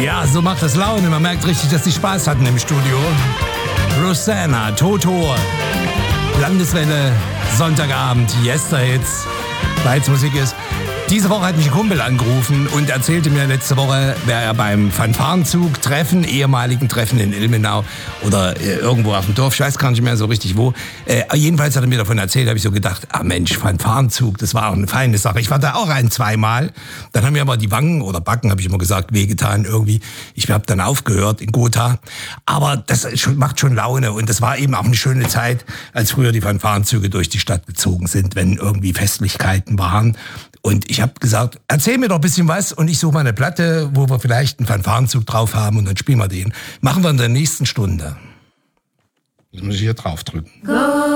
Ja, so macht das Laune. Man merkt richtig, dass die Spaß hatten im Studio. Rosanna, Toto, Landeswelle, Sonntagabend, Yesterhits, Weiz-Musik ist. Diese Woche hat mich ein Kumpel angerufen und erzählte mir, letzte Woche wäre er beim Fanfarenzug-Treffen, ehemaligen Treffen in Ilmenau oder irgendwo auf dem Dorf, ich weiß gar nicht mehr so richtig wo. Jedenfalls hat er mir davon erzählt, habe ich so gedacht, Mensch, Fanfarenzug, das war auch eine feine Sache. Ich war da auch zweimal, dann haben mir aber die Wangen oder Backen, habe ich immer gesagt, wehgetan irgendwie. Ich habe dann aufgehört in Gotha, aber das macht schon Laune und das war eben auch eine schöne Zeit, als früher die Fanfarenzüge durch die Stadt gezogen sind, wenn irgendwie Festlichkeiten waren. Und ich habe gesagt, erzähl mir doch ein bisschen was und ich suche mal eine Platte, wo wir vielleicht einen Fanfarenzug drauf haben und dann spielen wir den. Machen wir in der nächsten Stunde. Jetzt muss ich hier drauf drücken. Go.